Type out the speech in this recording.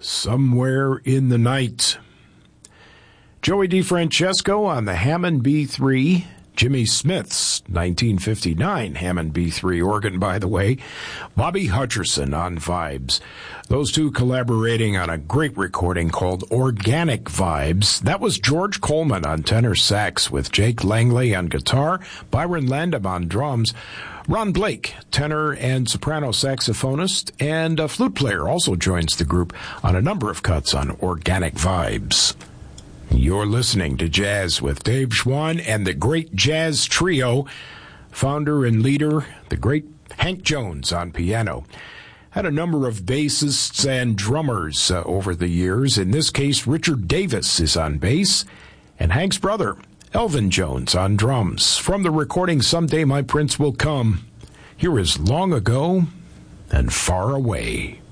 Somewhere in the Night. Joey DeFrancesco on the Hammond B3. Jimmy Smith's 1959 Hammond B3 organ, by the way. Bobby Hutcherson on vibes. Those two collaborating on a great recording called Organic Vibes. That was George Coleman on tenor sax with Jake Langley on guitar, Byron Landam on drums, Ron Blake, tenor and soprano saxophonist, and a flute player, also joins the group on a number of cuts on Organic Vibes. You're listening to Jazz with Dave Schwann and the Great Jazz Trio. Founder and leader, the great Hank Jones on piano. Had a number of bassists and drummers over the years. In this case, Richard Davis is on bass, and Hank's brother, Elvin Jones, on drums. From the recording Someday My Prince Will Come, here is Long Ago and Far Away.